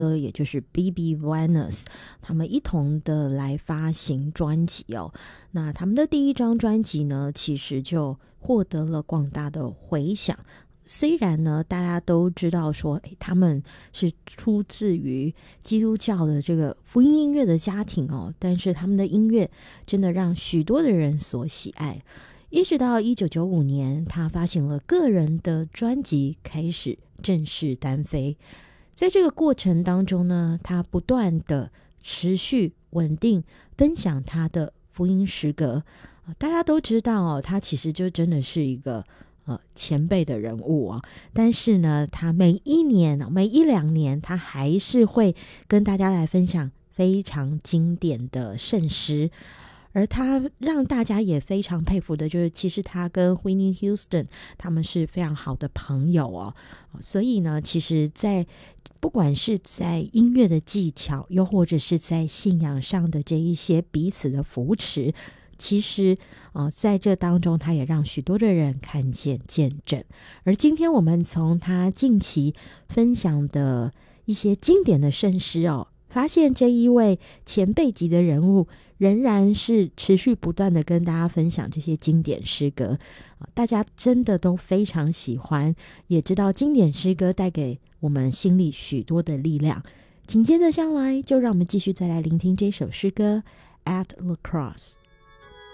也就是 B.B. Winans 他们一同的来发行专辑哦。那他们的第一张专辑呢，其实就获得了广大的回响。虽然呢，大家都知道说，他们是出自于基督教的这个福音音乐的家庭哦，但是他们的音乐真的让许多的人所喜爱。一直到1995年，他发行了个人的专辑，开始正式单飞。在这个过程当中呢，他不断的持续稳定分享他的福音诗歌。大家都知道哦，他其实就真的是一个前辈的人物哦，但是呢，他每一两年，他还是会跟大家来分享非常经典的圣诗。而他让大家也非常佩服的就是，其实他跟 Whitney Houston 他们是非常好的朋友哦。所以呢，其实不管是在音乐的技巧，又或者是在信仰上的这一些彼此的扶持，其实在这当中他也让许多的人看见见证。而今天我们从他近期分享的一些经典的圣诗发现这一位前辈级的人物仍然是持续不断的跟大家分享这些经典诗歌，大家真的都非常喜欢，也知道经典诗歌带给我们心里许多的力量。紧接着下来，就让我们继续再来聆听这首诗歌 At the Cross。